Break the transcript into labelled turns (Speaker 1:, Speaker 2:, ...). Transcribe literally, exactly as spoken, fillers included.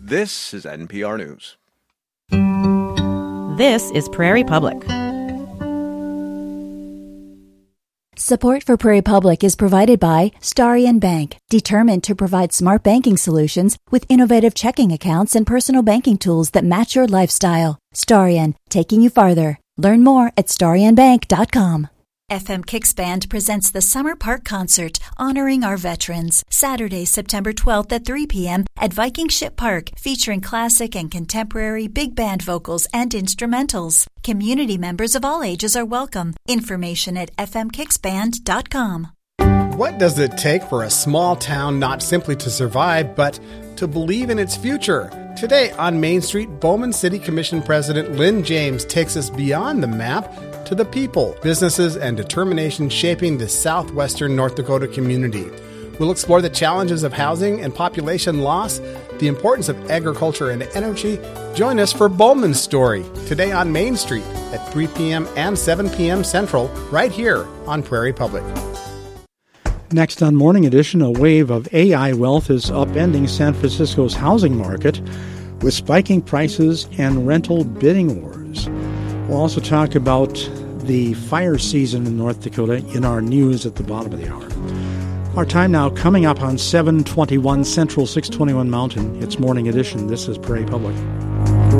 Speaker 1: This is N P R News.
Speaker 2: This is Prairie Public.
Speaker 3: Support for Prairie Public is provided by Starion Bank, determined to provide smart banking solutions with innovative checking accounts and personal banking tools that match your lifestyle. Starion, taking you farther. Learn more at starion bank dot com. F M Kicks Band presents the Summer Park Concert, honoring our veterans. Saturday, September twelfth at three p.m. at Viking Ship Park, featuring classic and contemporary big band vocals and instrumentals. Community members of all ages are welcome. Information at f m kicks band dot com.
Speaker 4: What does it take for a small town not simply to survive, but to believe in its future? Today on Main Street, Bowman City Commission President Lynn James takes us beyond the map to the people, businesses, and determination shaping the southwestern North Dakota community. We'll explore the challenges of housing and population loss, the importance of agriculture and energy. Join us for Bowman's Story, today on Main Street at three p.m. and seven p.m. Central, right here on Prairie Public.
Speaker 5: Next on Morning Edition, a wave of A I wealth is upending San Francisco's housing market with spiking prices and rental bidding wars. We'll also talk about the fire season in North Dakota in our news at the bottom of the hour. Our time now coming up on seven twenty-one Central, six twenty-one Mountain. It's Morning Edition. This is Prairie Public.